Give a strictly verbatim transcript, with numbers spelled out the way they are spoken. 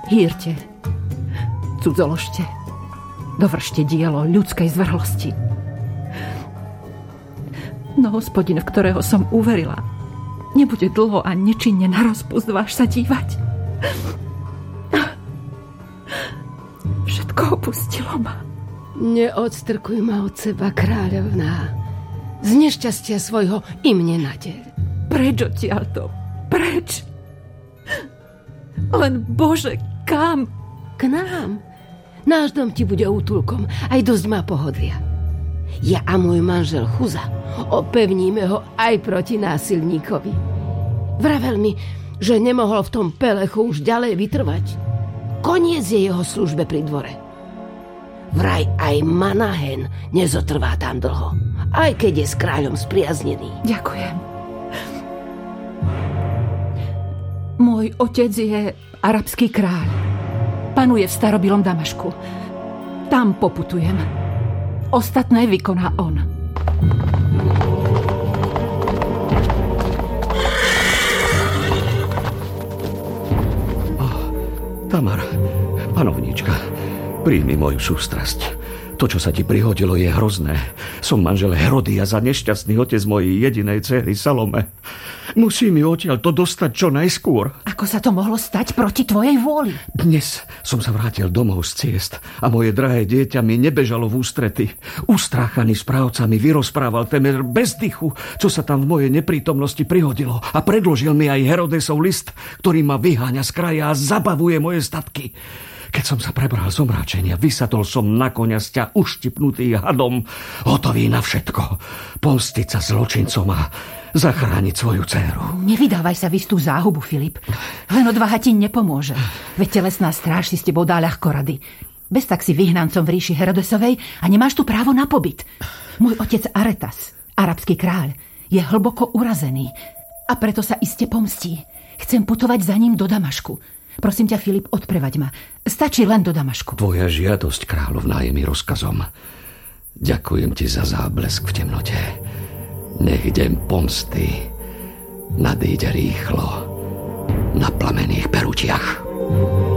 Hýrte, cudzoložte, dovršte dielo ľudskej zvrhlosti. No Hospodin, v ktorého som uverila, nebude dlho a nečinne na rozpust váš sa dívať. Všetko opustilo ma. Neodstrkuj ma od seba, kráľovná. Z nešťastia svojho i mne nadeľ. Preč odtiaľto, preč. Len Bože, kam? K nám. Náš dom ti bude útulkom, aj dosť má pohodlia. Ja a môj manžel Chuza opevníme ho aj proti násilníkovi. Vravel mi, že nemohol v tom pelechu už ďalej vytrvať. Koniec je jeho službe pri dvore. Vraj aj Manahen nezotrvá tam dlho, aj keď je s kráľom spriaznený. Ďakujem. Môj otec je arabský kráľ. Panuje v starobilom Damašku. Tam poputujem. Ostatné vykoná on. Oh, Tamar, panovníčka, príjmi moju sústrasť. To, čo sa ti prihodilo, je hrozné. Som manžel Herodia za nešťastný otec mojej jedinej dcery Salome. Musím ju odtiaľ to dostať čo najskôr. Ako sa to mohlo stať proti tvojej vôli? Dnes som sa vrátil domov z ciest a moje drahé dieťa mi nebežalo v ústrety. Ustráchaný správca mi vyrozprával temer bez dychu, čo sa tam v mojej neprítomnosti prihodilo, a predložil mi aj Herodesov list, ktorý ma vyháňa z kraja a zabavuje moje statky. Keď som sa prebral z omráčenia, vysatol som na koňa sťa uštipnutý hadom, hotový na všetko. Pomstiť sa zločincom a zachrániť svoju dcéru. Nevydávaj sa v istú záhubu, Filip. Len odvaha ti nepomôže. Veď telesná stráž si s tebou dá ľahko rady. Bez tak si vyhnancom v ríši Herodesovej a nemáš tu právo na pobyt. Môj otec Aretas, arabský kráľ, je hlboko urazený a preto sa iste pomstí. Chcem putovať za ním do Damašku. Prosím ťa, Filip, odprevaď ma. Stačí len do Damašku. Tvoja žiadosť, kráľovná, je mi rozkazom. Ďakujem ti za záblesk v temnote. Nech deň pomsty nadíde rýchlo na plamených perutiach.